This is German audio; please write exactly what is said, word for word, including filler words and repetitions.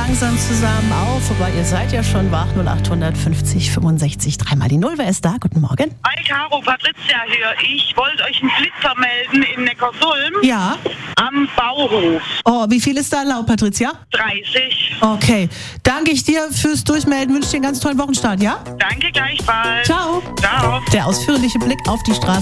langsam zusammen auf, aber ihr seid ja schon wach. null acht fünfzig fünfundsechzig, dreimal die Null. Wer ist da? Guten Morgen. Hi Caro, Patricia hier. Ich wollte euch einen Blitzer melden in Neckarsulm Ja. am Bauhof. Oh, wie viel ist da erlaubt, Patricia? dreißig. Okay. Danke ich dir fürs Durchmelden. Wünsche dir einen ganz tollen Wochenstart, ja? Danke gleichfalls. Ciao. Ciao. Der ausführliche Blick auf die Straße.